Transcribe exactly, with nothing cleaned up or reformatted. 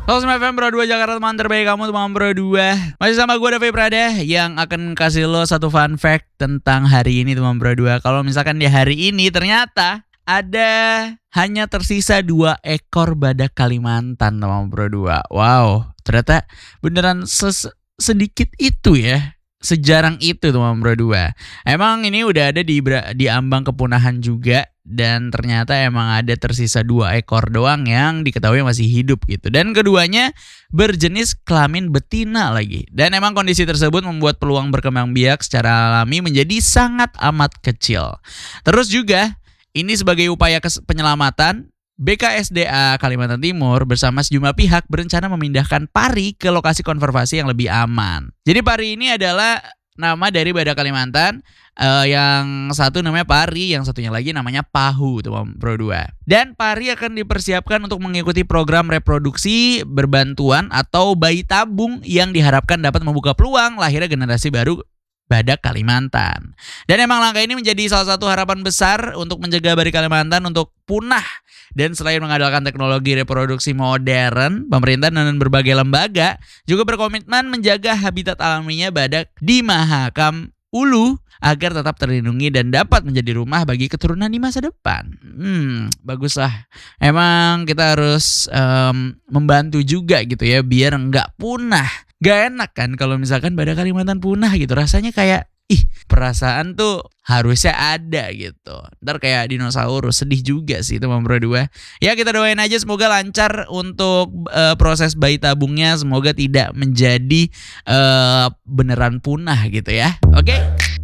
Halo Smart F M Bro dua Jakarta, teman terbaik kamu, teman Bro dua. Masih sama gue Davi Prada yang akan kasih lo satu fun fact tentang hari ini, teman Bro dua. Kalau misalkan di hari ini ternyata ada hanya tersisa dua ekor badak Kalimantan, teman Bro dua. Wow, ternyata beneran ses- sedikit itu ya. Sejarang itu, teman Bro dua. Emang ini udah ada di di ambang kepunahan juga. Dan ternyata emang ada tersisa dua ekor doang yang diketahui masih hidup gitu. Dan keduanya berjenis kelamin betina lagi. Dan emang kondisi tersebut membuat peluang berkembang biak secara alami menjadi sangat amat kecil. Terus juga ini sebagai upaya penyelamatan, B K S D A Kalimantan Timur bersama sejumlah pihak berencana memindahkan pari ke lokasi konservasi yang lebih aman. Jadi pari ini adalah nama dari badak Kalimantan. Uh, yang satu namanya pari, yang satunya lagi namanya pahu, teman Bro dua. Dan pari akan dipersiapkan untuk mengikuti program reproduksi berbantuan atau bayi tabung yang diharapkan dapat membuka peluang lahirnya generasi baru badak Kalimantan. Dan emang langkah ini menjadi salah satu harapan besar untuk mencegah badak Kalimantan untuk punah. Dan selain mengandalkan teknologi reproduksi modern, pemerintah dan berbagai lembaga juga berkomitmen menjaga habitat alaminya badak di Mahakam Ulu agar tetap terlindungi dan dapat menjadi rumah bagi keturunan di masa depan. Hmm, baguslah. Emang kita harus um, membantu juga gitu ya biar nggak punah. Gak enak kan kalau misalkan badak Kalimantan punah gitu. Rasanya kayak ih, perasaan tuh harusnya ada gitu. Ntar kayak dinosaurus, sedih juga sih teman Bro dua. Ya kita doain aja semoga lancar untuk uh, proses bayi tabungnya. Semoga tidak menjadi uh, beneran punah gitu ya. Oke?